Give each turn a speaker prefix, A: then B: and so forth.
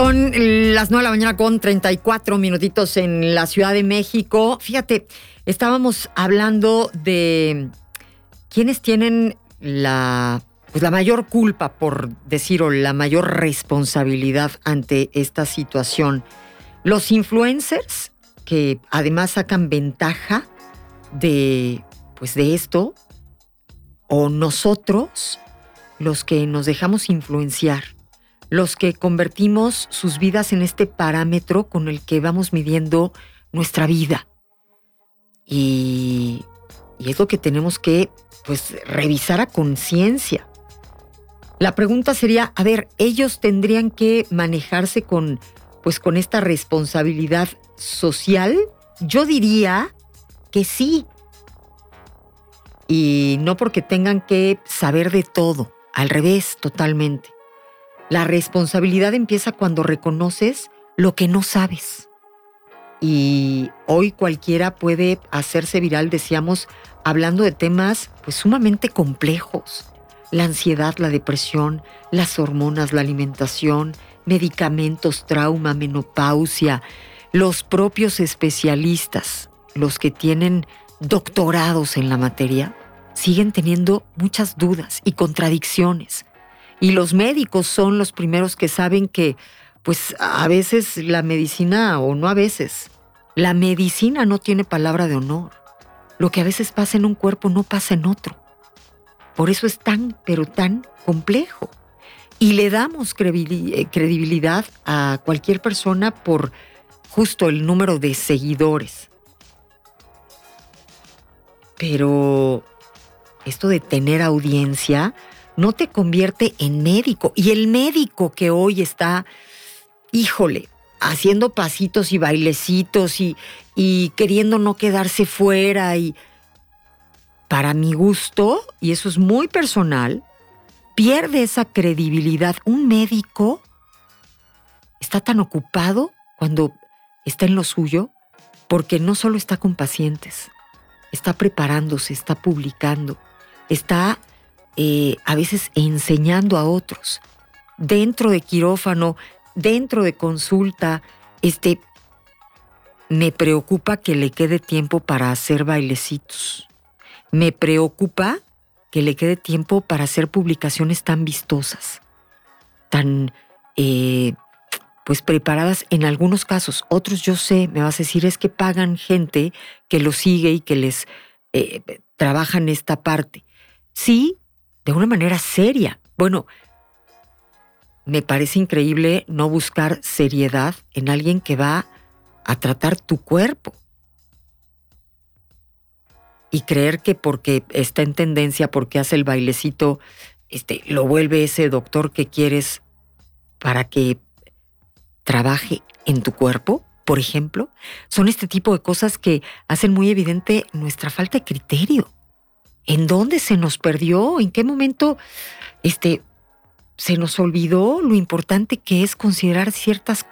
A: Son las 9 de la mañana con 34 minutitos en la Ciudad de México. Fíjate, estábamos hablando de quiénes tienen la mayor culpa, por decir, o la mayor responsabilidad ante esta situación. Los influencers, que además sacan ventaja de esto, o nosotros, los que nos dejamos influenciar, los que convertimos sus vidas en este parámetro con el que vamos midiendo nuestra vida. Y es lo que tenemos que revisar a conciencia. La pregunta sería, a ver, ellos tendrían que manejarse con esta responsabilidad social. Yo diría que sí. Y no porque tengan que saber de todo, al revés, totalmente. La responsabilidad empieza cuando reconoces lo que no sabes. Y hoy cualquiera puede hacerse viral, decíamos, hablando de temas sumamente complejos. La ansiedad, la depresión, las hormonas, la alimentación, medicamentos, trauma, menopausia. Los propios especialistas, los que tienen doctorados en la materia, siguen teniendo muchas dudas y contradicciones. Y los médicos son los primeros que saben que, a veces la medicina, o no a veces, la medicina no tiene palabra de honor. Lo que a veces pasa en un cuerpo no pasa en otro. Por eso es tan, pero tan complejo. Y le damos credibilidad a cualquier persona por justo el número de seguidores. Pero esto de tener audiencia no te convierte en médico. Y el médico que hoy está, haciendo pasitos y bailecitos y queriendo no quedarse fuera, y para mi gusto, y eso es muy personal, pierde esa credibilidad. Un médico está tan ocupado cuando está en lo suyo, porque no solo está con pacientes, está preparándose, está publicando, está a veces enseñando a otros, dentro de quirófano, dentro de consulta. Me preocupa que le quede tiempo para hacer bailecitos. Me preocupa que le quede tiempo para hacer publicaciones tan vistosas, tan preparadas en algunos casos. Otros, yo sé, me vas a decir, es que pagan gente que los sigue y que les trabaja en esta parte. Sí, de una manera seria. Bueno, me parece increíble no buscar seriedad en alguien que va a tratar tu cuerpo y creer que porque está en tendencia, porque hace el bailecito, lo vuelve ese doctor que quieres para que trabaje en tu cuerpo, por ejemplo. Son este tipo de cosas que hacen muy evidente nuestra falta de criterio. ¿En dónde se nos perdió? ¿En qué momento se nos olvidó lo importante que es considerar ciertas